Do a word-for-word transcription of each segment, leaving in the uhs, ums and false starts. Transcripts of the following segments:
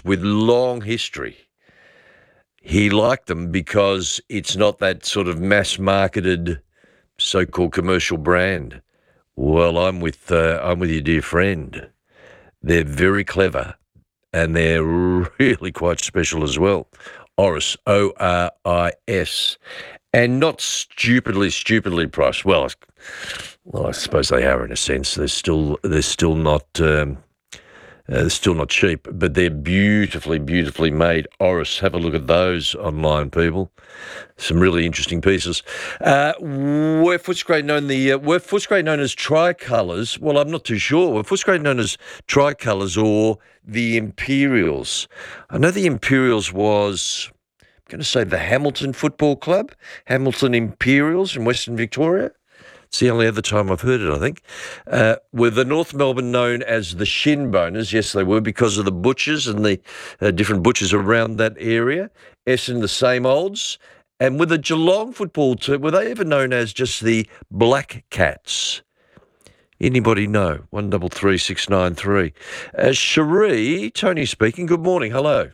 businesses with long history. He liked them because it's not that sort of mass-marketed, so-called commercial brand. Well, I'm with uh, I'm with your dear friend. They're very clever, and they're really quite special as well. Oris, O R I S, and not stupidly, stupidly priced. Well, I- well, I suppose they are in a sense. They're still they're still not. Um, Uh, they're still not cheap, but they're beautifully, beautifully made. Oris, have a look at those online, people. Some really interesting pieces. Uh, were Footscray known the uh, were Footscray known as tricolours? Well, I'm not too sure. Were Footscray known as tricolours or the Imperials? I know the Imperials was, I'm going to say, the Hamilton Football Club, Hamilton Imperials in Western Victoria. It's the only other time I've heard it, I think. Uh, were the North Melbourne known as the Shinboners? Yes, they were, because of the butchers and the uh, different butchers around that area. Essendon, the same olds. And with the Geelong football team, were they ever known as just the Black Cats? Anybody know? One double three six nine three. Uh, Cherie, Tony speaking. Good morning. Hello.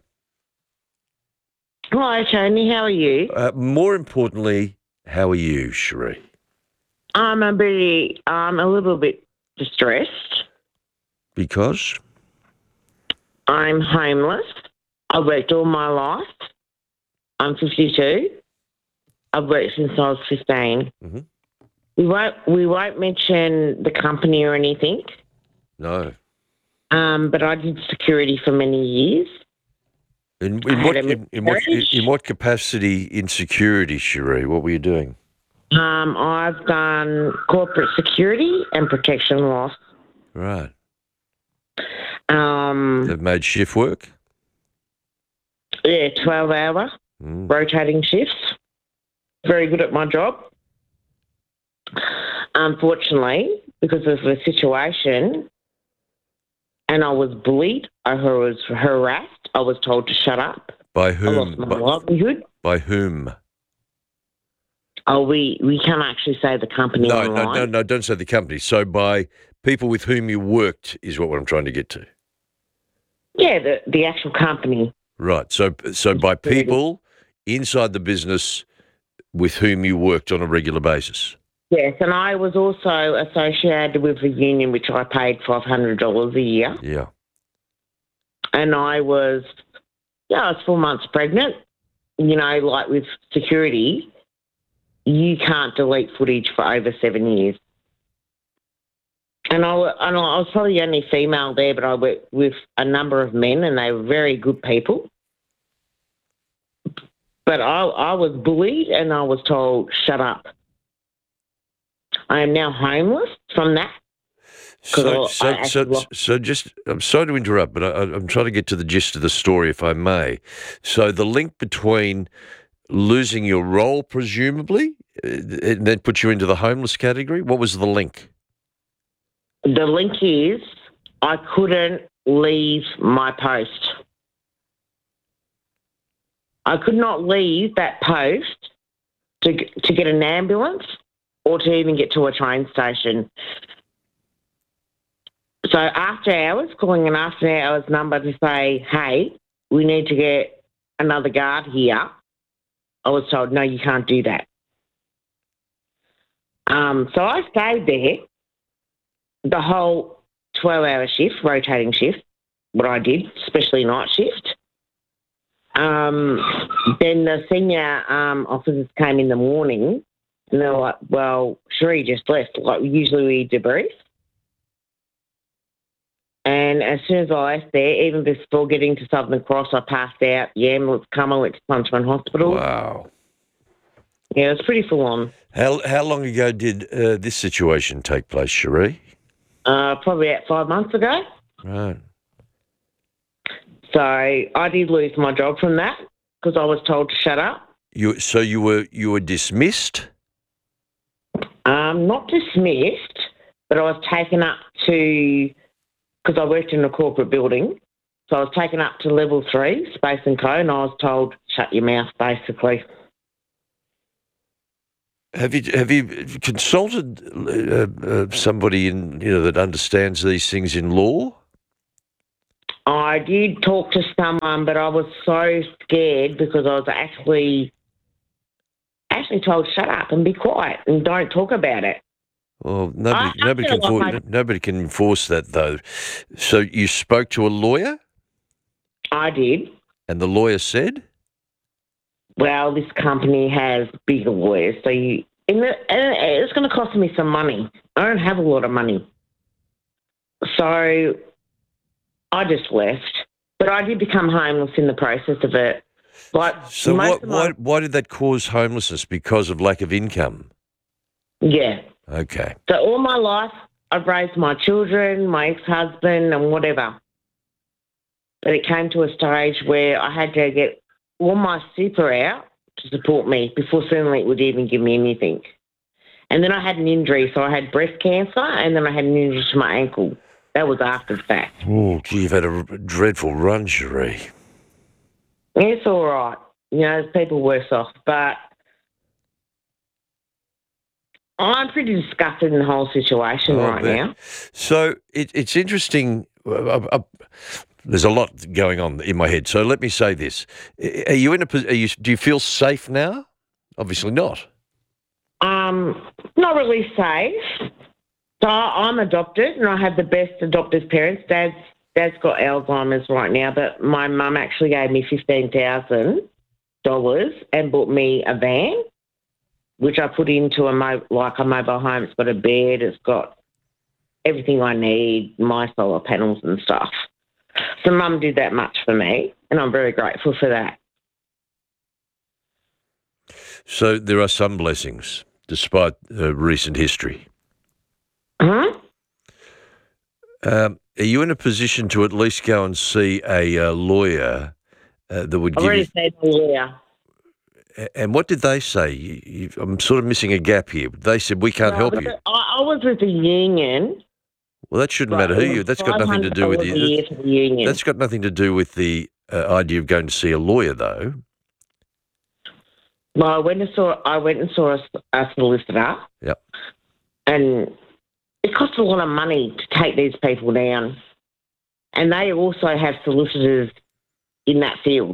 Hi, Tony. How are you? Uh, more importantly, how are you, Cherie? I'm a bit, I'm a little bit distressed. Because? I'm homeless. I've worked all my life. I'm fifty-two. I've worked since I was fifteen. Mm-hmm. We won't, we won't mention the company or anything. No. Um, but I did security for many years. In, in, what, in, in, what, in, in what capacity in security, Cherie? What were you doing? Um, I've done corporate security and protection loss. Right. Um, They've made shift work? Yeah, twelve hour Mm. rotating shifts. Very good at my job. Unfortunately, because of the situation, and I was bullied, I was harassed, I was told to shut up. By I whom? lost my By, livelihood. by whom? Oh, we, we can't actually say the company No, online. no, no, no, don't say the company. So by people with whom you worked is what I'm trying to get to. Yeah, the, the actual company. Right. So so by people inside the business with whom you worked on a regular basis. Yes, and I was also associated with the union, which I paid five hundred dollars a year. Yeah. And I was, yeah, I was four months pregnant. You know, like with security, you can't delete footage for over seven years. And I, wa- and I was probably the only female there, but I worked with a number of men, and they were very good people. But I, I was bullied, and I was told, shut up. I am now homeless from that. So, I- so, I so, actually lost- so just, I'm sorry to interrupt, but I, I'm trying to get to the gist of the story, if I may. So the link between losing your role, presumably, uh, and then put you into the homeless category, what was the link? The link is I couldn't leave my post. I could not leave that post to to get an ambulance or to even get to a train station. So after hours, calling an after hours number to say, hey, we need to get another guard here, I was told, no, you can't do that. Um, so I stayed there the whole twelve-hour shift, rotating shift, what I did, especially night shift. Um, then the senior um, officers came in the morning and they were like, well, Cherie just left. Like, usually we debrief. And as soon as I left there, even before getting to Southern Cross, I passed out. The ambulance come, I went to Punchman Hospital. Wow. Yeah, it was pretty full on. How how long ago did uh, this situation take place, Cherie? Uh, probably about five months ago. Right. So I did lose my job from that because I was told to shut up. You so you were you were dismissed? Um, not dismissed, but I was taken up to, because I worked in a corporate building, so I was taken up to level three, Space and Co, and I was told, shut your mouth, basically. Have you have you consulted uh, uh, somebody in you know that understands these things in law? I did talk to someone, but I was so scared because I was actually actually told shut up and be quiet and don't talk about it. Well, I, nobody, I nobody feel can, like for, my, nobody can enforce that though. So you spoke to a lawyer, I did. and the lawyer said, Well, this company has bigger lawyers, so you, and it- and it's going to cost me some money. I don't have a lot of money, so I just left. But I did become homeless in the process of it. Like "So most what? of Why? my, Why did that cause homelessness? Because of lack of income?" yeah. Okay. So all my life, I've raised my children, my ex-husband, and whatever. But it came to a stage where I had to get all my super out to support me before Centrelink would even give me anything. And then I had an injury, so I had breast cancer, and then I had an injury to my ankle. That was after the fact. Oh, gee, you've had a r- dreadful run, Cherie. It's all right. You know, there's people worse off. But I'm pretty disgusted in the whole situation Oh, I right bet. now. So it, it's interesting. Uh, uh, there's a lot going on in my head. So let me say this: Are you in a? pos- Are you? Do you feel safe now? Obviously not. Um, not really safe. So I'm adopted, and I have the best adoptive parents. Dad's Dad's got Alzheimer's right now, but my mum actually gave me fifteen thousand dollars and bought me a van, which I put into a mo- like a mobile home. It's got a bed, it's got everything I need, my solar panels and stuff. So mum did that much for me, and I'm very grateful for that. So there are some blessings, despite uh, recent history. Huh? Um, are you in a position to at least go and see a uh, lawyer uh, that would I've give you? already said the lawyer. a- And what did they say? You, you, I'm sort of missing a gap here. They said we can't No, help but you. I, I was with the union, Well, that shouldn't but matter who it you. was That's got five nothing to hundred do with dollars a you. year That's, for the union. that's got nothing to do with the uh, idea of going to see a lawyer, though. Well, I went and saw I went and saw a, a solicitor, Yep. and it costs a lot of money to take these people down, and they also have solicitors in that field.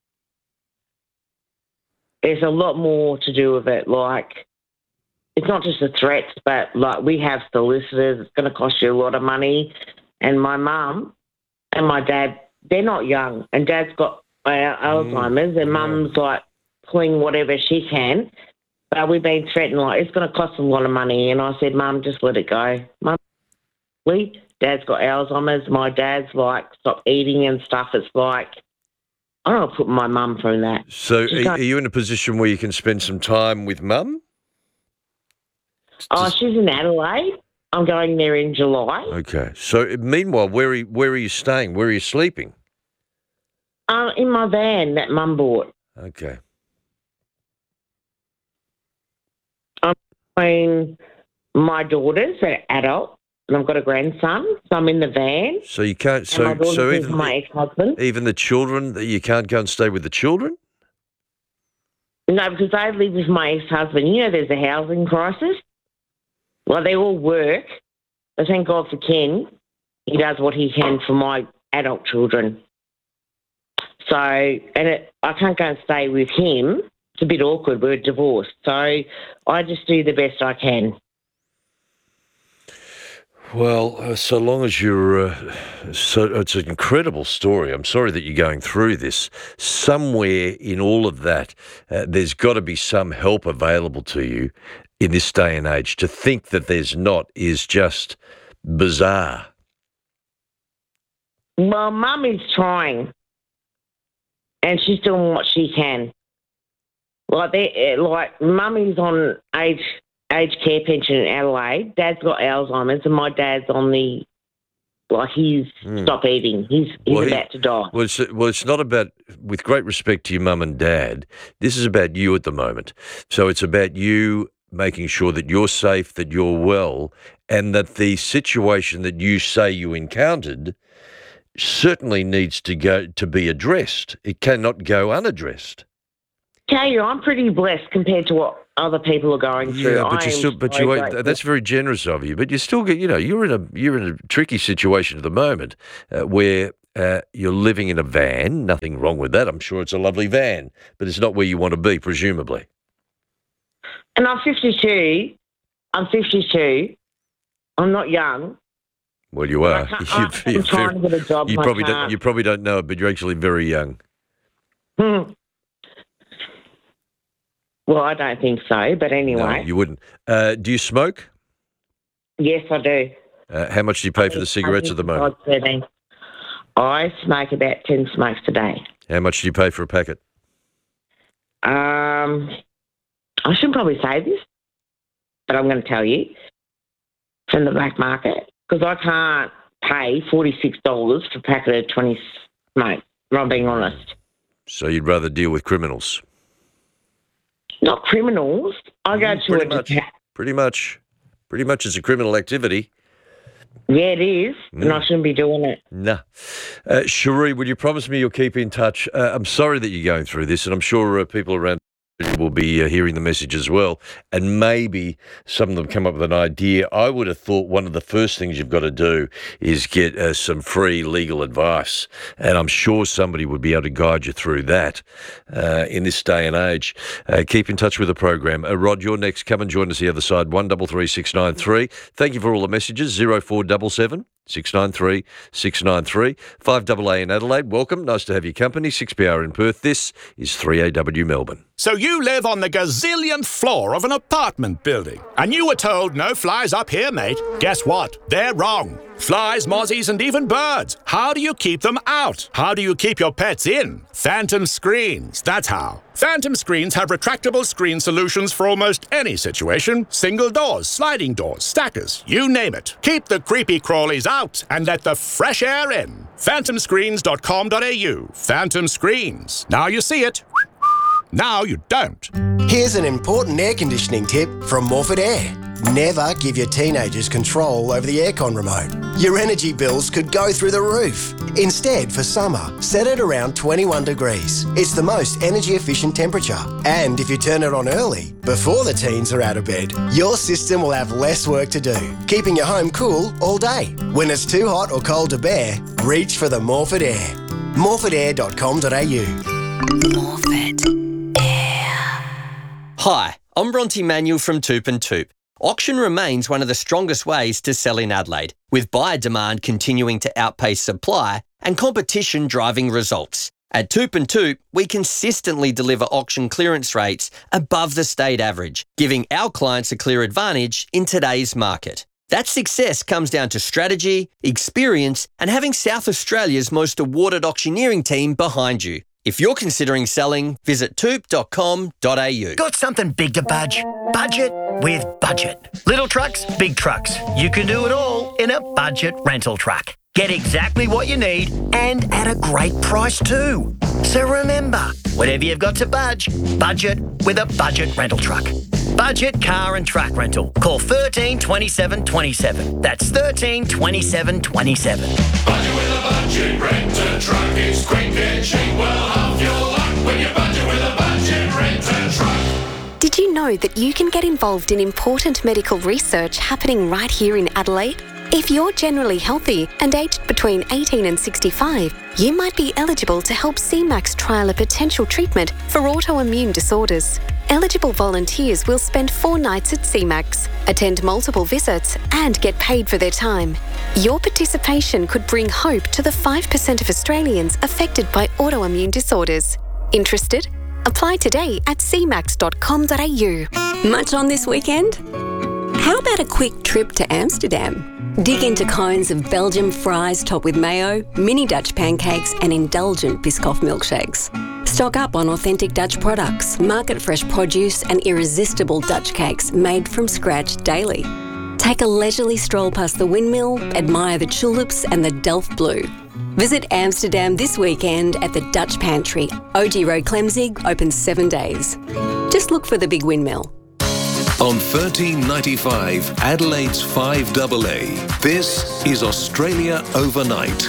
There's a lot more to do with it. Like, it's not just the threats, but like we have solicitors. It's going to cost you a lot of money. And my mum and my dad, they're not young, and Dad's got uh, Alzheimer's, and yeah. Mum's like pulling whatever she can. But we've been threatened, like, it's going to cost a lot of money. And I said, Mum, just let it go. Mum, we, Dad's got Alzheimer's. My dad's like, stop eating and stuff. It's like, I don't want to put my mum through that. So, She's are, going, are you in a position where you can spend some time with Mum? oh, Just- she's in Adelaide. I'm going there in July. Okay. So, meanwhile, where are you, where are you staying? Where are you sleeping? Uh, in my van that Mum bought. Okay. Between my daughters, they're adult, and I've got a grandson, so I'm in the van. So you can't. And my So, daughter's so with even my ex-husband. even the children, you can't go and stay with the children. No, because I live with my ex-husband. You know, there's a housing crisis. Well, they all work. But thank God for Ken. He does what he can for my adult children. So, and it, I can't go and stay with him. It's a bit awkward. We're divorced. So I just do the best I can. Well, uh, so long as you're, uh, so it's an incredible story. I'm sorry that you're going through this. Somewhere in all of that, uh, there's got to be some help available to you in this day and age. To think that there's not is just bizarre. Well, Mum is trying, and she's doing what she can. Like, they, like Mummy's on age aged care pension in Adelaide. Dad's got Alzheimer's, and my dad's on the, like, he's Mm. stop eating. He's he's Well, he- about to die. Well, it's, well, it's not about, with great respect to your mum and dad, this is about you at the moment. So it's about you making sure that you're safe, that you're well, and that the situation that you say you encountered certainly needs to go to be addressed. It cannot go unaddressed. Tell you, I'm pretty blessed compared to what other people are going through. Yeah, but I you am still, but so you, grateful. that's very generous of you. But you still get, you know, you're in a, you're in a tricky situation at the moment uh, where uh, you're living in a van. Nothing wrong with that. I'm sure it's a lovely van, but it's not where you want to be, presumably. And I'm fifty-two. I'm fifty-two. I'm not young. Well, you are. I can't- You're- I'm you're trying very- to get a job. you and I probably don't. can't. You probably don't know it, but you're actually very young. Hmm. Well, I don't think so, but No, anyway. you wouldn't. Uh, do you smoke? Yes, I do. Uh, how much do you pay for the cigarettes at the moment? thirteen. I smoke about ten smokes a day. How much do you pay for a packet? Um, I should probably say this, but I'm going to tell you from the black market because I can't pay forty-six dollars for a packet of twenty smokes. I'm being honest. So you'd rather deal with criminals? Not criminals. I go Mm, to pretty a much. deta- Pretty much. Pretty much it's a criminal activity. Yeah, it is, Mm. and I shouldn't be doing it. Nah. Uh, Cherie, would you promise me you'll keep in touch? Uh, I'm sorry that you're going through this, and I'm sure uh, people around will be uh, hearing the message as well, and maybe some of them come up with an idea. I would have thought one of the first things you've got to do is get uh, some free legal advice, and I'm sure somebody would be able to guide you through that uh, in this day and age. Uh, keep in touch with the program. Uh, Rod, you're next. Come and join us the other side, one double three six nine three. Thank you for all the messages, zero four seven seven. six nine three, six nine three. five A A in Adelaide, welcome. Nice to have your company. six P R in Perth. This is three A W Melbourne. So you live on the gazillionth floor of an apartment building, and you were told no flies up here, mate. Guess what? They're wrong. Flies, mozzies, and even birds. How do you keep them out? How do you keep your pets in? Phantom Screens, that's how. Phantom Screens have retractable screen solutions for almost any situation. Single doors, sliding doors, stackers, you name it. Keep the creepy crawlies out and let the fresh air in. phantom screens dot com dot a u. Phantom Screens. Now you see it. Now you don't. Here's an important air conditioning tip from Morford Air. Never give your teenagers control over the aircon remote. Your energy bills could go through the roof. Instead, for summer, set it around twenty-one degrees. It's the most energy efficient temperature. And if you turn it on early, before the teens are out of bed, your system will have less work to do, keeping your home cool all day. When it's too hot or cold to bear, reach for the Morford Air. morford air dot com dot a u. Morford Air. Hi, I'm Bronte Manuel from Toop and Toop. Auction remains one of the strongest ways to sell in Adelaide, with buyer demand continuing to outpace supply and competition driving results. At Toop and Toop, we consistently deliver auction clearance rates above the state average, giving our clients a clear advantage in today's market. That success comes down to strategy, experience, and having South Australia's most awarded auctioneering team behind you. If you're considering selling, visit toop dot com dot a u. Got something big to budge? Budget with Budget. Little trucks, big trucks. You can do it all in a budget rental truck. Get exactly what you need and at a great price too. So remember, whatever you've got to budge, budget with a budget rental truck. Budget car and truck rental. Call thirteen twenty-seven twenty-seven. That's thirteen twenty-seven twenty-seven. Budget with a budget renter truck is quick and cheap. Well, half your luck when you budget with a budget renter truck. Did you know that you can get involved in important medical research happening right here in Adelaide? If you're generally healthy and aged between eighteen and sixty-five, you might be eligible to help C MAX trial a potential treatment for autoimmune disorders. Eligible volunteers will spend four nights at C MAX, attend multiple visits, and get paid for their time. Your participation could bring hope to the five percent of Australians affected by autoimmune disorders. Interested? Apply today at c max dot com dot a u. Much on this weekend? How about a quick trip to Amsterdam? Dig into cones of Belgian fries topped with mayo, mini Dutch pancakes and indulgent Biscoff milkshakes. Stock up on authentic Dutch products, market-fresh produce and irresistible Dutch cakes made from scratch daily. Take a leisurely stroll past the windmill, admire the tulips and the Delft Blue. Visit Amsterdam this weekend at the Dutch Pantry. O G Road Clemzig, open seven days. Just look for the big windmill. On thirteen ninety-five, Adelaide's five A A, this is Australia Overnight,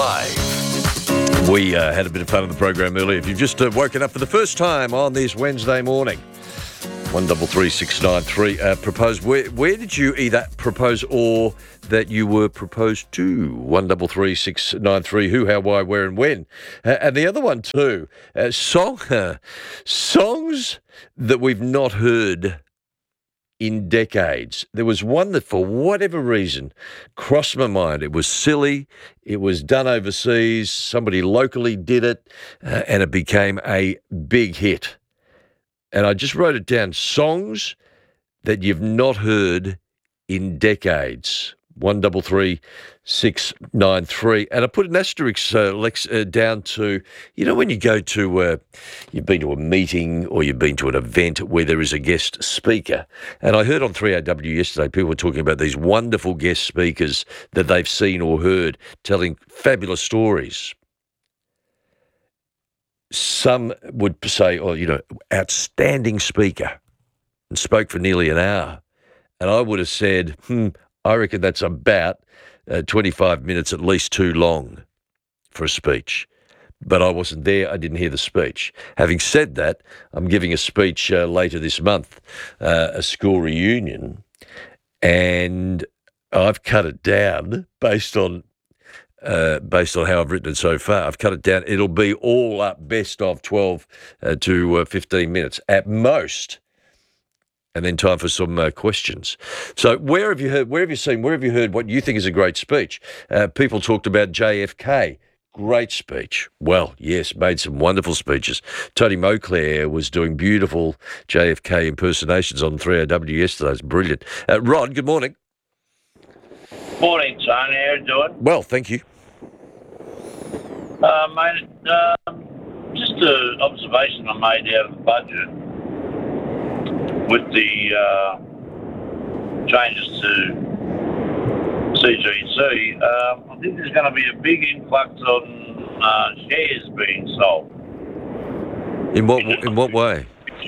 live. We uh, had a bit of fun on the program earlier. If you've just uh, woken up for the first time on this Wednesday morning, One double three six nine three. Uh, propose. Where where did you either propose or that you were proposed to? One double three six nine three. Who, how, why, where, and when. Uh, and the other one too. Uh, song uh, songs that we've not heard in decades. There was one that, for whatever reason, crossed my mind. It was silly. It was done overseas. Somebody locally did it, uh, and it became a big hit. And I just wrote it down. Songs that you've not heard in decades. One double three six nine three. And I put an asterisk uh, Lex, uh, down to, you know, when you go to, uh, you've been to a meeting or you've been to an event where there is a guest speaker. And I heard on three A W yesterday, people were talking about these wonderful guest speakers that they've seen or heard telling fabulous stories. Some would say, oh, you know, outstanding speaker, and spoke for nearly an hour. And I would have said, hmm, I reckon that's about uh, twenty-five minutes, at least too long for a speech. But I wasn't there. I didn't hear the speech. Having said that, I'm giving a speech uh, later this month, uh, a school reunion, and I've cut it down based on Uh, based on how I've written it so far. I've cut it down. It'll be all up best of twelve uh, to uh, fifteen minutes at most, and then time for some uh, questions. So where have you heard, where have you seen, where have you heard what you think is a great speech? Uh, people talked about J F K. Great speech. Well, yes, made some wonderful speeches. Tony Moclair was doing beautiful J F K impersonations on three A W yesterday. It's brilliant. Uh, Rod, good morning. Morning, Tony. How you doing? Well, thank you. Uh, mate, uh, just an observation I made out of the budget with the uh, changes to C G C. Uh, I think there's going to be a big influx on uh, shares being sold. In what in what way?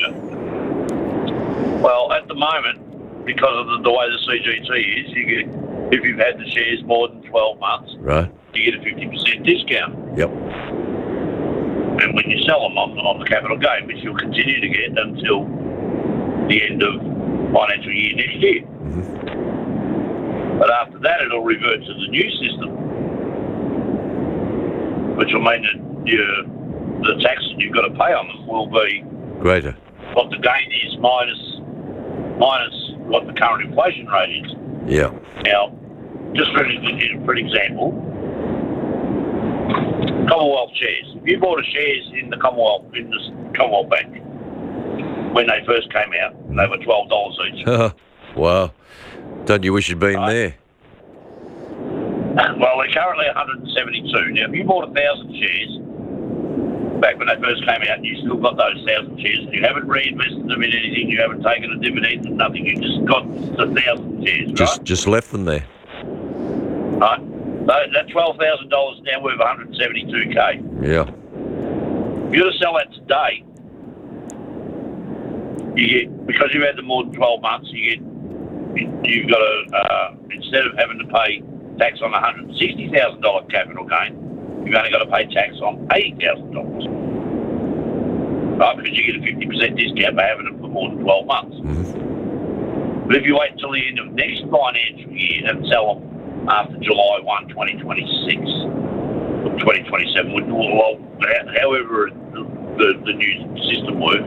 Well, at the moment, because of the, the way the C G T is, you get, if you've had the shares more than twelve months, right, you get a fifty percent discount. Yep. And when you sell them on, on the capital gain, which you'll continue to get until the end of financial year next year. Mm-hmm. But after that, it'll revert to the new system, which will mean that your, the tax that you've got to pay on them will be greater. What the gain is minus minus what the current inflation rate is. Yeah. Now, just for, for an example, Commonwealth shares. If you bought a shares in the Commonwealth in the Commonwealth Bank when they first came out, they were twelve dollars each. Wow! Don't you wish you'd been right. there? Well, they're currently one hundred seventy-two. Now, if you bought a thousand shares back when they first came out, and you still got those thousand shares, and you haven't reinvested them in anything, you haven't taken a dividend and nothing, you just got the thousand shares, just, right? Just left them there. Right. So that twelve thousand dollars now worth one hundred seventy-two K. Yeah. If you were to sell that today, you get, because you've had them more than twelve months, you get, you've got to, uh, instead of having to pay tax on one hundred sixty thousand dollars capital gain, you've only got to pay tax on eighty thousand dollars. Right, because you get a fifty percent discount by having them for more than twelve months. Mm-hmm. But if you wait until the end of next financial year and sell them after July first, twenty twenty-six, or twenty twenty-seven, well, however the, the, the new system works,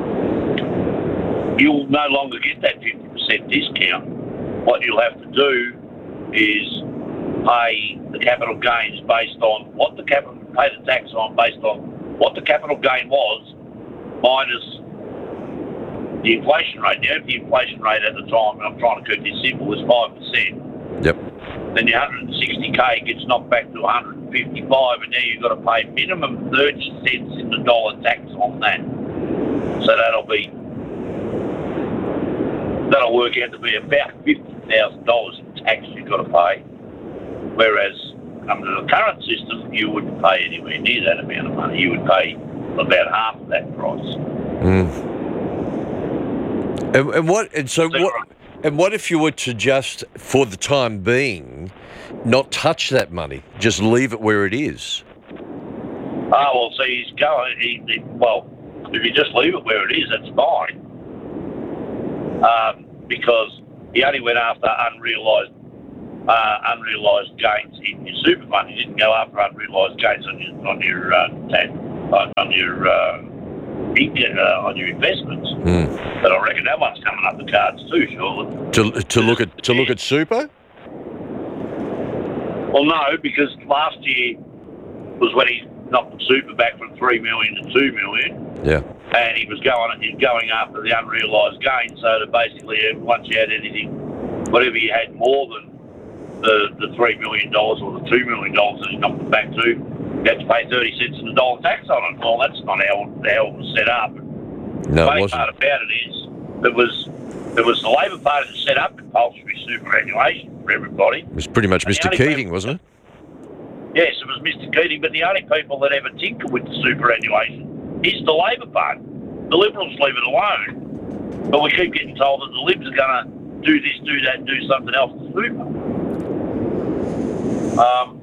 you'll no longer get that fifty percent discount. What you'll have to do is pay the capital gains based on what the capital, pay the tax on based on what the capital gain was minus the inflation rate. Now, if the inflation rate at the time, and I'm trying to keep this simple, was five percent, yep, then your one hundred sixty K gets knocked back to one hundred fifty-five, and now you've got to pay minimum thirty cents in the dollar tax on that. So that'll be that'll work out to be about fifty thousand dollars in tax you've got to pay. Whereas under the current system, you wouldn't pay anywhere near that amount of money. You would pay about half of that price. Mm. And, and what? And so what? And what if you were to just, for the time being, not touch that money, just leave it where it is? Ah, well, see, he's going. He, he, well, if you just leave it where it is, that's fine. um, because he only went after unrealised uh, unrealised gains in your super fund. He didn't go after unrealised gains on your on your uh, tax, on, on your uh, uh, on your investments. Mm. But I reckon that one's coming up the cards too, surely. To to look at to look at super. Well, no, because last year was when he knocked the super back from three million to two million. Yeah. And he was going he was going after the unrealised gain, so that basically once you had anything, whatever you had more than the, the three million dollars or the two million dollars that he knocked it back to, you had to pay thirty cents in the dollar tax on it. Well, that's not how, how it was set up. No, the it funny wasn't. part about it is it was it was the Labor Party that set up compulsory superannuation for everybody. It was pretty much And the Mister only Keating, people- wasn't it? Yes, it was Mister Keating, but the only people that ever tinker with the superannuation is the Labor Party. The Liberals leave it alone, but we keep getting told that the Libs are going to do this, do that, do something else to super. Um,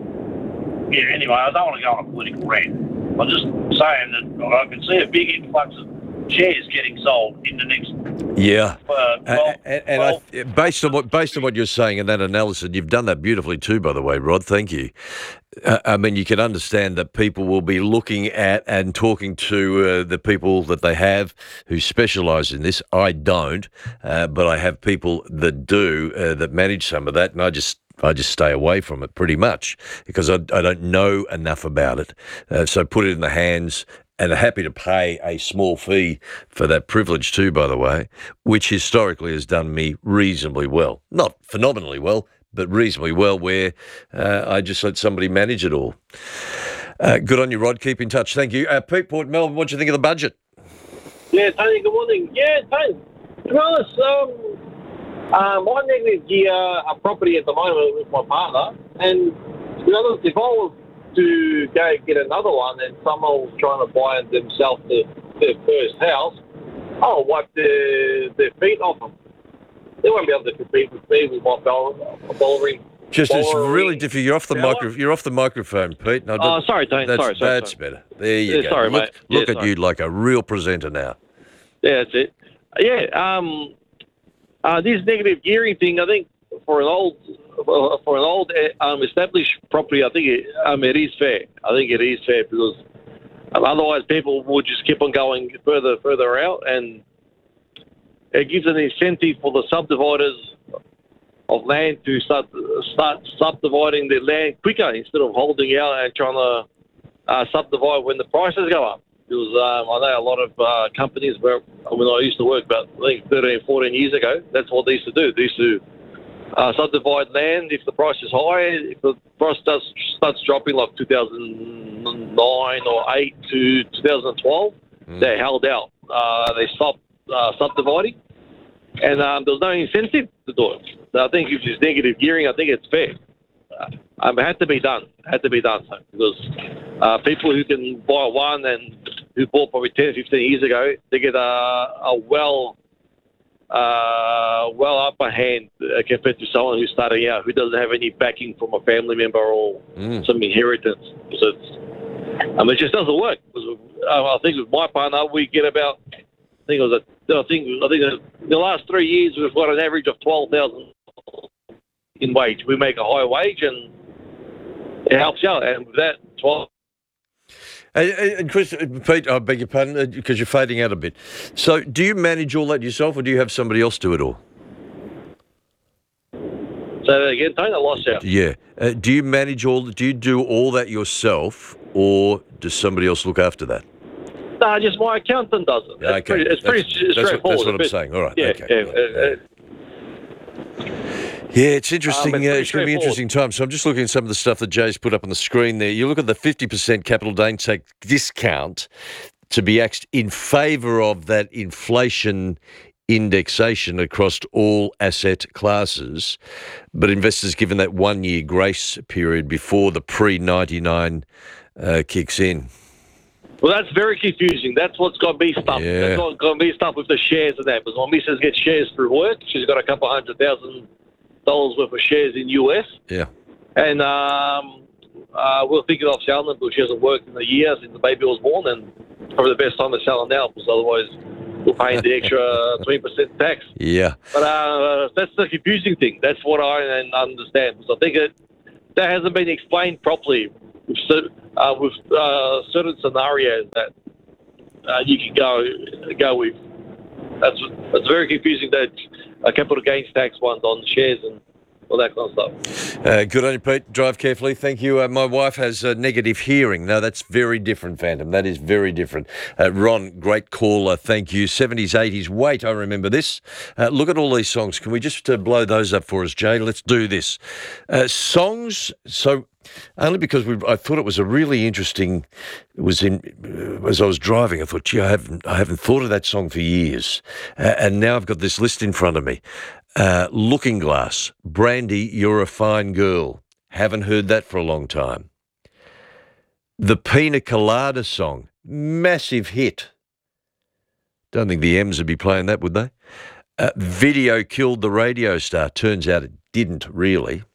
yeah, anyway, I don't want to go on a political rant. I'm just saying that I can see a big influx of shares getting sold in the next Yeah. uh, twelve, and and I, based on what based on what you're saying and that analysis, you've done that beautifully too, by the way, Rod. Thank you. Uh, I mean, you can understand that people will be looking at and talking to uh, the people that they have who specialise in this. I don't, uh, but I have people that do uh, that manage some of that, and I just. I just stay away from it pretty much because I, I don't know enough about it. Uh, so put it in the hands, and are happy to pay a small fee for that privilege too, by the way, which historically has done me reasonably well. Not phenomenally well, but reasonably well, where uh, I just let somebody manage it all. Uh, good on you, Rod. Keep in touch. Thank you. Uh, Pete, Port Melbourne, what do you think of the budget? Yeah, Tony, good morning. Yeah, Tony, to be honest, um, uh, my negative gear a property at the moment with my partner, and to be honest, if I was to go get another one and someone was trying to buy themselves the, their first house, I'll wipe their, their feet off them. They won't be able to compete with me with my Bollering. Just it's really difficult. You're off the Yeah, micro. You're off the microphone, Pete. No, Oh, sorry, Tony. That's, Sorry, sorry, That's sorry. better. There you Yeah, go. sorry, look mate. look Yeah, at sorry. you like a real presenter now. Yeah, that's it. Yeah, um, uh, this negative gearing thing, I think for an old for an old uh, um, established property, I think it, um, it is fair. I think it is fair because um, otherwise people would just keep on going further further out, and it gives an incentive for the subdividers of land to start start subdividing their land quicker instead of holding out and trying to uh, subdivide when the prices go up. Because um, I know a lot of uh, companies where when I used to work about I think thirteen, fourteen years ago, that's what they used to do. They used to uh, subdivide land if the price is high. If the price does starts dropping like two thousand nine or eight to two thousand twelve, Mm. they held out. Uh, they stopped uh, subdividing, and um, there was no incentive to do it. So I think if it's negative gearing, I think it's fair. Uh, um, it had to be done. It had to be done so, because uh, people who can buy one and who bought probably ten, fifteen years ago, they get a, a well uh, well upper hand uh, compared to someone who's starting out, who doesn't have any backing from a family member or Mm. some inheritance. So it's, I mean, it just doesn't work. Because, uh, I think with my partner, we get about, I think it was a, I think, I think in the last three years, we've got an average of twelve thousand in wage. We make a higher wage and it helps out. And with that, twelve. And, and Chris, Pete, I beg your pardon, because you're fading out a bit. So do you manage all that yourself, or do you have somebody else do it all? Say that again, Tony, I lost you. Yeah. Uh, do you manage all, do you do all that yourself, or does somebody else look after that? No, just my accountant does it. It's Okay. pretty, it's pretty That's- that's what- straightforward. that's what I'm But- saying. All right, Yeah, okay. yeah, uh, uh, Yeah, it's interesting. Um, it's uh, pretty it's going to be straightforward. interesting times. So I'm just looking at some of the stuff that Jay's put up on the screen there. You look at the fifty percent capital gains tax discount to be axed in favour of that inflation indexation across all asset classes, but investors given that one-year grace period before the pre ninety-nine uh, kicks in. Well, that's very confusing. That's what's got me stumped. Yeah. That's what's got me stumped with the shares and that. Because my missus gets shares through work. She's got a couple hundred thousand dollars worth of shares in U S. Yeah. And um, uh, we're thinking of selling them because she hasn't worked in a year since the baby was born. And probably the best time to sell them now, because otherwise were paying the extra twenty percent tax. Yeah. But uh, that's the confusing thing. That's what I understand. Because I think it, that hasn't been explained properly with, cer- uh, with uh, certain scenarios that uh, you can go go with. That's that's very confusing. That uh, capital gains tax ones on shares and all that kind of stuff. Uh, good on you, Pete. Drive carefully. Thank you. Uh, my wife has uh, negative hearing. No, that's very different, Phantom. That is very different. Uh, Ron, great caller. Thank you. seventies, eighties. Wait, I remember this. Uh, look at all these songs. Can we just uh, blow those up for us, Jay? Let's do this. Uh, songs. So. Only because we, I thought it was a really interesting. It was in uh, as I was driving. I thought, gee, I haven't, I haven't thought of that song for years, uh, and now I've got this list in front of me. Uh, Looking Glass, Brandy, You're a Fine Girl. Haven't heard that for a long time. The Pina Colada song, massive hit. Don't think the M's would be playing that, would they? Uh, Video Killed the Radio Star. Turns out it didn't really.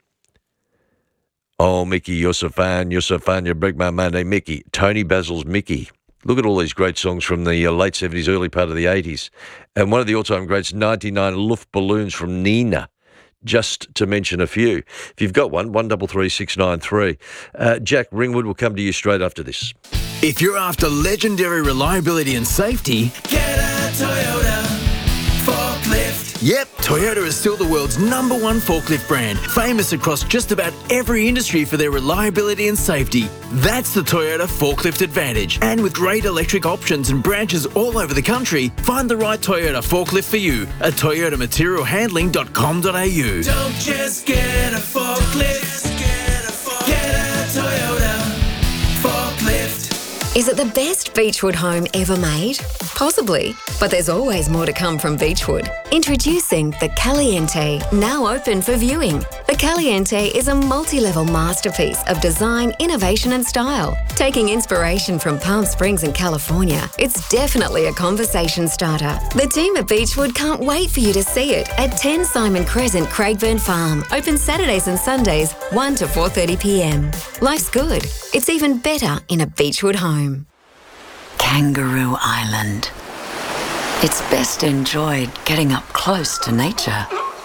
Oh, Mickey, you're so fine, you're so fine, you break my mind, hey, Mickey. Tony Basil's Mickey. Look at all these great songs from the uh, late seventies, early part of the eighties. And one of the all-time greats, ninety-nine Luft Balloons from Nina, just to mention a few. If you've got one, one three three six nine three. Uh, Jack Ringwood will come to you straight after this. If you're after legendary reliability and safety, Get a Toyota forklift. Yep, Toyota is still the world's number one forklift brand, famous across just about every industry for their reliability and safety. That's the Toyota Forklift Advantage. And with great electric options and branches all over the country, find the right Toyota forklift for you at toyota material handling dot com dot a u. Don't just get a forklift. Get a, forklift. Get a Toyota forklift. Is it the best Beechwood home ever made? Possibly, but there's always more to come from Beechwood. Introducing the Caliente, now open for viewing. The Caliente is a multi-level masterpiece of design, innovation and style. Taking inspiration from Palm Springs and California, it's definitely a conversation starter. The team at Beechwood can't wait for you to see it at ten Simon Crescent, Craigburn Farm. Open Saturdays and Sundays, one to four thirty p m. Life's good. It's even better in a Beechwood home. Kangaroo Island. It's best enjoyed getting up close to nature,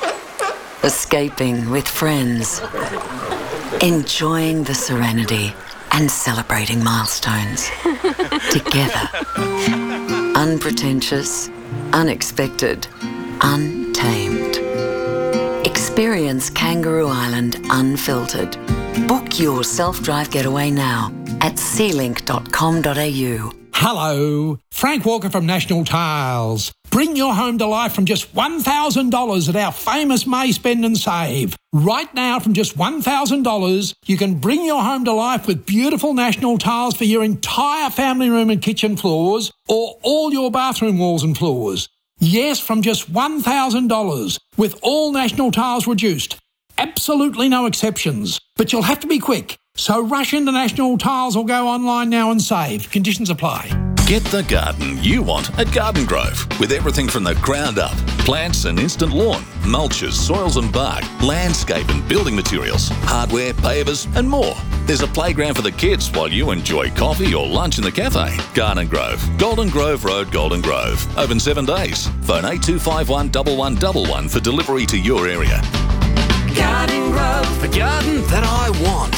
escaping with friends, enjoying the serenity and celebrating milestones together. Unpretentious, unexpected, untamed. Experience Kangaroo Island unfiltered. Book your self-drive getaway now at sea link dot com dot a u. Hello, Frank Walker from National Tiles. Bring your home to life from just one thousand dollars at our famous May Spend and Save. Right now, from just one thousand dollars, you can bring your home to life with beautiful National Tiles for your entire family room and kitchen floors or all your bathroom walls and floors. Yes, from just one thousand dollars, with all National Tiles reduced. Absolutely no exceptions. But you'll have to be quick. So rush into National Tiles or go online now and save. Conditions apply. Get the garden you want at Garden Grove, with everything from the ground up. Plants and instant lawn, mulches, soils and bark, landscape and building materials, hardware, pavers and more. There's a playground for the kids while you enjoy coffee or lunch in the cafe. Garden Grove, Golden Grove Road, Golden Grove. Open seven days. Phone eight two five one, one one one one for delivery to your area. Garden Grove, the garden that I want.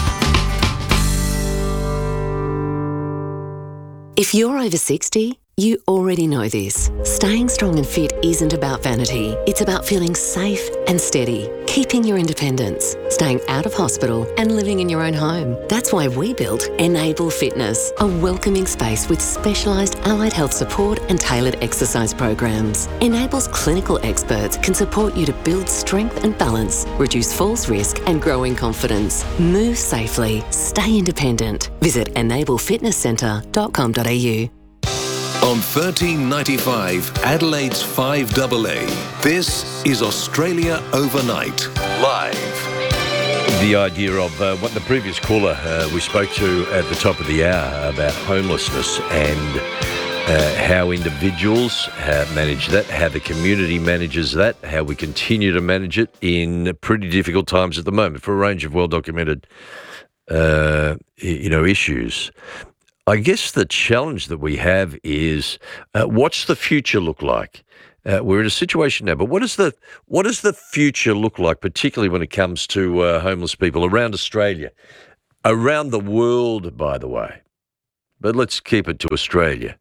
If you're over sixty, you already know this. Staying strong and fit isn't about vanity. It's about feeling safe and steady, keeping your independence, staying out of hospital and living in your own home. That's why we built Enable Fitness, a welcoming space with specialised allied health support and tailored exercise programs. Enable's clinical experts can support you to build strength and balance, reduce falls risk and grow in confidence. Move safely, stay independent. Visit enable fitness centre dot com dot a u. On thirteen ninety-five, Adelaide's five A A, this is Australia Overnight, live. The idea of uh, what the previous caller uh, we spoke to at the top of the hour about homelessness and uh, how individuals uh, manage that, how the community manages that, how we continue to manage it in pretty difficult times at the moment for a range of well-documented, uh, you know, issues. I guess the challenge that we have is uh, what's the future look like? Uh, we're in a situation now, but what does the what does the future look like, particularly when it comes to uh, homeless people around Australia, around the world, by the way? But let's keep it to Australia.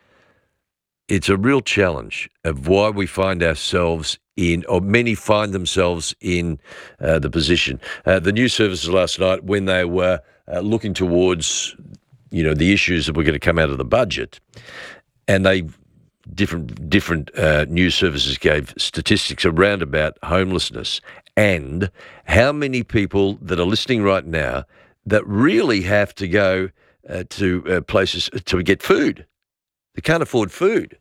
It's a real challenge of why we find ourselves in, or many find themselves in uh, the position. Uh, the news services last night, when they were uh, looking towards, you know, the issues that were going to come out of the budget, and they different different uh, news services gave statistics around about homelessness and how many people that are listening right now that really have to go uh, to uh, places to get food. They can't afford food.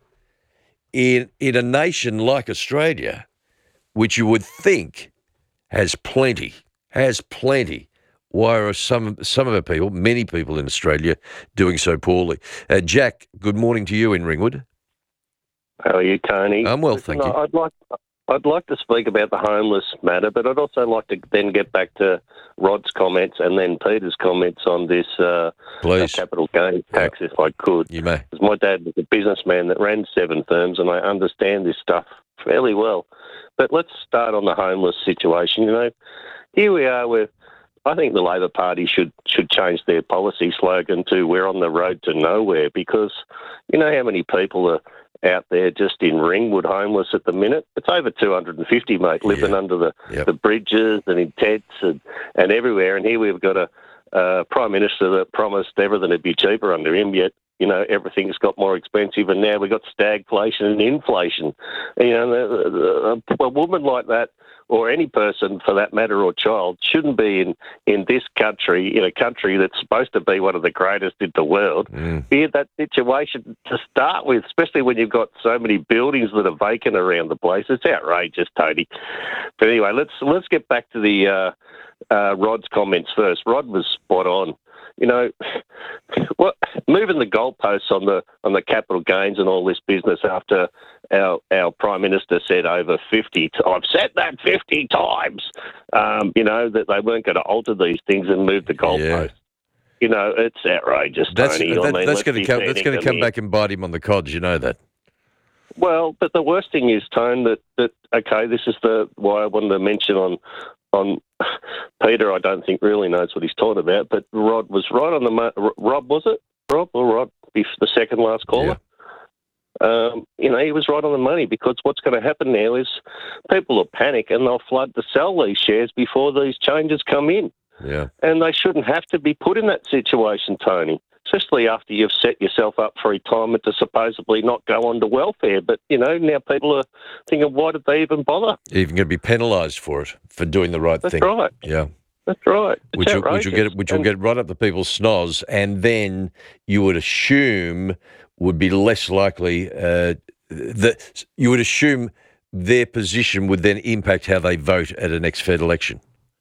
In in a nation like Australia, which you would think has plenty, has plenty, why are some some of our people, many people in Australia, doing so poorly? Uh, Jack, good morning to you in Ringwood. How are you, Tony? I'm well, thank no, you. I'd like I'd like to speak about the homeless matter, but I'd also like to then get back to Rod's comments and then Peter's comments on this uh, Please. capital gains tax, if I could. You may. Because my dad was a businessman that ran seven firms, and I understand this stuff fairly well. But let's start on the homeless situation. You know, here we are with. I think the Labor Party should should change their policy slogan to "We're on the road to nowhere," because you know how many people are out there just in Ringwood homeless at the minute. It's over two hundred fifty, mate, living yeah. under the, yep. the bridges and in tents and, and everywhere. And here we've got a uh, Prime Minister that promised everything would be cheaper under him, yet, you know, everything's got more expensive. And now we've got stagflation and inflation. You know, a, a woman like that, or any person for that matter, or child, shouldn't be in, in this country, in a country that's supposed to be one of the greatest in the world, mm. be in that situation to start with, especially when you've got so many buildings that are vacant around the place. It's outrageous, Tony. But anyway, let's let's get back to the uh, uh, Rod's comments first. Rod was spot on. You know, what moving the goalposts on the on the capital gains and all this business after our our Prime Minister said over fifty, I've said that fifty times, um, you know, that they weren't going to alter these things and move the goalposts. Yeah. You know, it's outrageous, That's, Tony. that, I mean, that's going to come. fair, That's going to come back and bite him on the cods. You know that. Well, but the worst thing is, Tone, that, that okay, this is the why I wanted to mention on on Peter. I don't think really knows what he's talking about, but Rod was right on the mo- Rob, was it Rob or Rod? The second last caller. Yeah. Um, you know, he was right on the money, because what's going to happen now is people will panic and they'll flood to sell these shares before these changes come in. Yeah. And they shouldn't have to be put in that situation, Tony, especially after you've set yourself up for retirement to supposedly not go on to welfare. But, you know, now people are thinking, why did they even bother? You're even going to be penalised for it, for doing the right That's thing. That's right. Yeah. That's right. It's which will, which will get which will and, get right up the people's snoz, and then you would assume would be less likely uh, that you would assume their position would then impact how they vote at a next Fed election.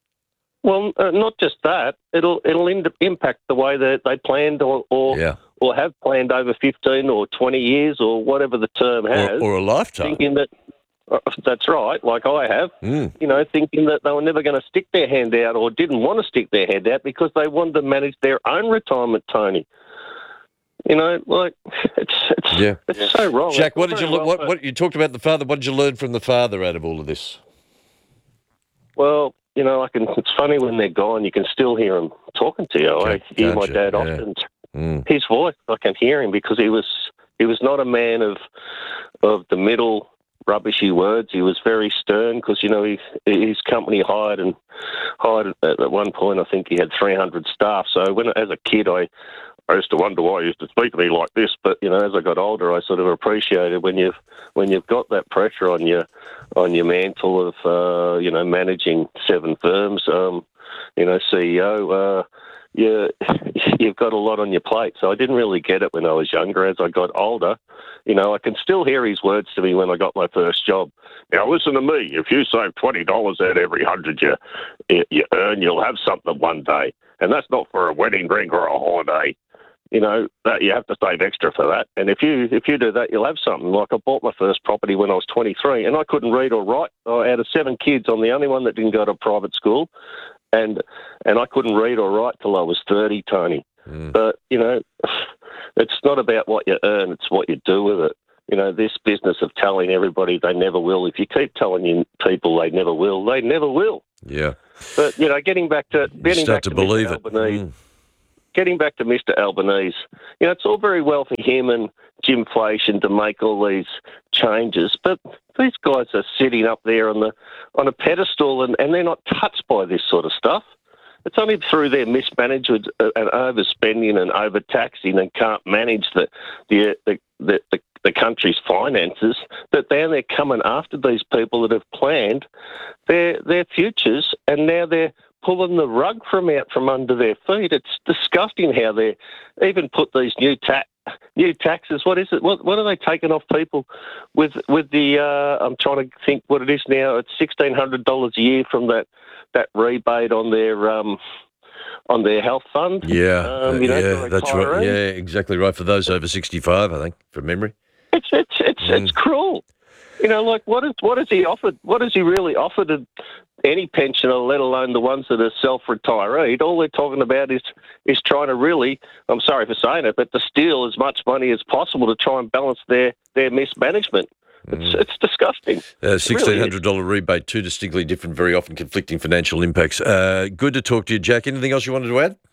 Well, uh, not just that; it'll it'll in- impact the way that they planned or or, yeah. or have planned over fifteen or twenty years or whatever the term has, or, or a lifetime. Thinking that. That's right, like I have, mm. you know, thinking that they were never going to stick their hand out or didn't want to stick their hand out because they wanted to manage their own retirement, Tony. You know, like, it's it's, yeah. it's so wrong. Jack, it's what did you wrong, what, what you talked about the father? What did you learn from the father out of all of this? Well, you know, I can. It's funny when they're gone, you can still hear them talking to you. I hear my dad yeah. often. Mm. His voice, I can hear him because he was he was not a man of of the middle rubbishy words. He was very stern because, you know, he, his company hired and hired at one point, I think he had three hundred staff. So when, as a kid, I, I used to wonder why he used to speak to me like this. But, you know, as I got older, I sort of appreciated when you've, when you've got that pressure on your, on your mantle of, uh, you know, managing seven firms, um, you know, C E O, uh, you, you've got a lot on your plate. So I didn't really get it when I was younger. As I got older, you know, I can still hear his words to me when I got my first job. Now, listen to me. If you save twenty dollars out every hundred you, you earn, you'll have something one day. And that's not for a wedding ring or a holiday. You know, that you have to save extra for that. And if you if you do that, you'll have something. Like I bought my first property when I was twenty-three, and I couldn't read or write. Out of seven kids, I'm the only one that didn't go to private school. And and I couldn't read or write till I was thirty, Tony. Mm. But, you know, it's not about what you earn, it's what you do with it. You know, this business of telling everybody they never will, if you keep telling you people they never will, they never will. Yeah. But, you know, getting back to getting start back to to, believe Mister it. Albanese, Mm. getting back to Mister Albanese, you know, it's all very well for him and Jim Flation to make all these changes, but these guys are sitting up there on the on a pedestal and, and they're not touched by this sort of stuff. It's only through their mismanagement and overspending and overtaxing and can't manage the the the, the, the, the country's finances that then they're coming after these people that have planned their their futures, and now they're pulling the rug from out from under their feet. It's disgusting how they even put these new tax new taxes. What is it? What what are they taking off people with with the? Uh, I'm trying to think what it is now. It's sixteen hundred dollars a year from that that rebate on their um on their health fund. Yeah, um, uh, you know, yeah, for that's right. retirees. Yeah, exactly right. For those over sixty-five, I think, from memory. It's it's it's Mm. it's cruel. You know, like what is what has he offered? What has he really offered to any pensioner, let alone the ones that are self-retired? All they're talking about is is trying to really, I'm sorry for saying it, but to steal as much money as possible to try and balance their, their mismanagement. It's it's disgusting. Uh, sixteen hundred dollars rebate, two distinctly different, very often conflicting financial impacts. Uh, good to talk to you, Jack. Anything else you wanted to add?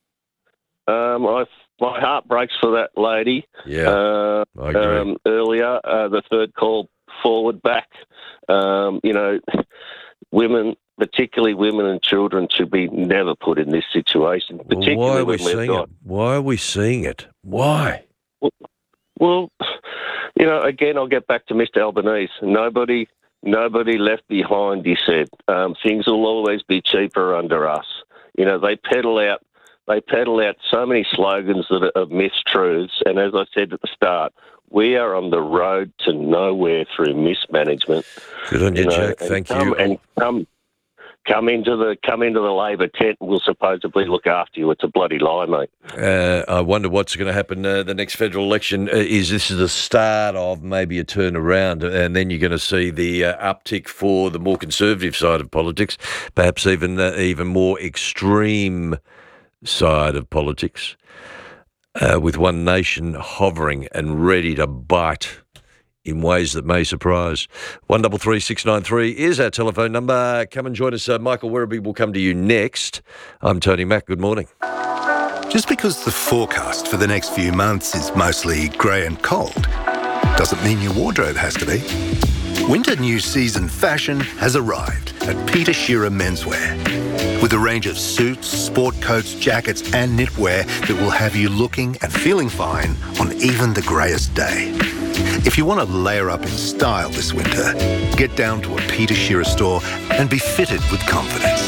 Um, I, my heart breaks for that lady. Yeah, uh, I agree. Um, earlier, uh, the third call forward back. Um, you know, women, particularly women and children, should be never put in this situation. Well, Particularly why are we when we've seeing got it? Why are we seeing it? Why? Well, you know, again, I'll get back to Mister Albanese. Nobody, nobody left behind, he said. Um, things will always be cheaper under us. You know, they peddle out, they peddle out so many slogans that are mistruths. And as I said at the start, we are on the road to nowhere through mismanagement. Good on you, know, Jack. and Thank come, you. And come, come into the come into the Labor tent, and we'll supposedly look after you. It's a bloody lie, mate. Uh, I wonder what's going to happen uh, the next federal election. Uh, is this the start of maybe a turnaround, and then you're going to see the uh, uptick for the more conservative side of politics, perhaps even uh, even more extreme side of politics, uh, with One Nation hovering and ready to bite in ways that may surprise. One double three six nine three is our telephone number. Come and join us. Uh, Michael Werribee will come to you next. I'm Tony Mack. Good morning. Just because the forecast for the next few months is mostly grey and cold doesn't mean your wardrobe has to be. Winter new season fashion has arrived at Peter Shearer Menswear. With a range of suits, sport coats, jackets and knitwear that will have you looking and feeling fine on even the greyest day. If you want to layer up in style this winter, get down to a Peter Shearer store and be fitted with confidence.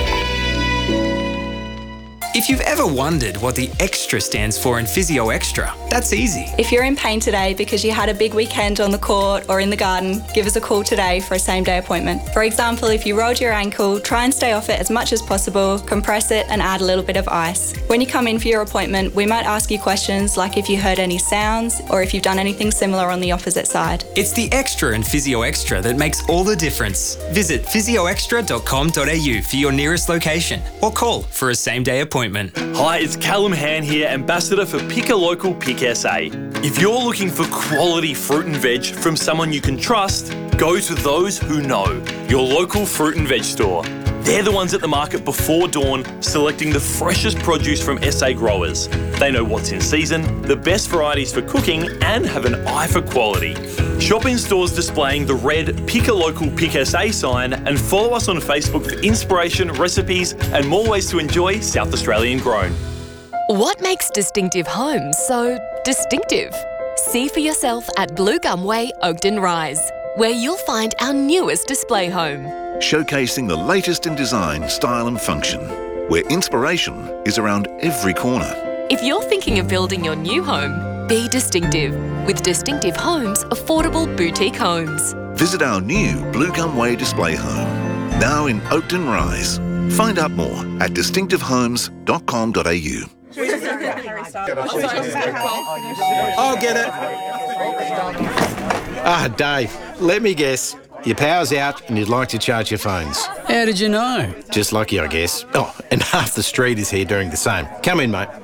If you've ever wondered what the extra stands for in Physio Extra, that's easy. If you're in pain today because you had a big weekend on the court or in the garden, give us a call today for a same-day appointment. For example, if you rolled your ankle, try and stay off it as much as possible, compress it and add a little bit of ice. When you come in for your appointment, we might ask you questions like if you heard any sounds or if you've done anything similar on the opposite side. It's the extra in Physio Extra that makes all the difference. Visit physio extra dot com dot a u for your nearest location or call for a same-day appointment. Hi, it's Callum Han here, Ambassador for Pick a Local Pick S A. If you're looking for quality fruit and veg from someone you can trust, go to those who know, your local fruit and veg store. They're the ones at the market before dawn, selecting the freshest produce from S A growers. They know what's in season, the best varieties for cooking, and have an eye for quality. Shop in stores displaying the red Pick a Local Pick S A sign and follow us on Facebook for inspiration, recipes, and more ways to enjoy South Australian grown. What makes Distinctive Homes so distinctive? See for yourself at Blue Gum Way, Oakden Rise, where you'll find our newest display home. Showcasing the latest in design, style and function, where inspiration is around every corner. If you're thinking of building your new home, be distinctive with Distinctive Homes Affordable Boutique Homes. Visit our new Blue Gum Way display home, now in Oakden Rise. Find out more at distinctive homes dot com dot a u. I'll get it. Ah, Dave, let me guess. your power's out and you'd like to charge your phones. How did you know? Just lucky, I guess. Oh, and half the street is here doing the same. Come in, mate.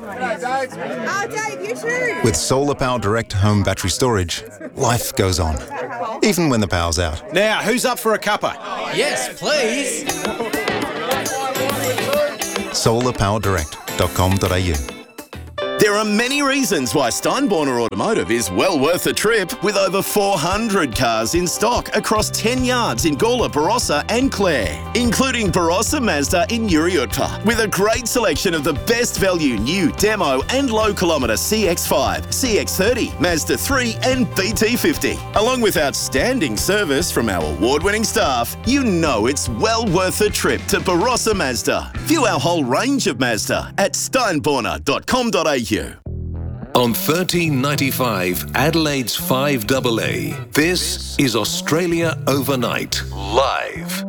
With Solar Power Direct home battery storage, life goes on, even when the power's out. Now, who's up for a cuppa? Yes, please. solar power direct dot com dot a u. There are many reasons why Steinborner Automotive is well worth a trip, with over four hundred cars in stock across ten yards in Gawler, Barossa and Clare, including Barossa Mazda in Uriutpa, with a great selection of the best value new demo and low kilometre C X five, C X thirty, Mazda three and B T fifty. Along with outstanding service from our award-winning staff, you know it's well worth a trip to Barossa Mazda. View our whole range of Mazda at steinborner dot com dot a u. On thirteen ninety-five, Adelaide's five double A, this is Australia Overnight, live.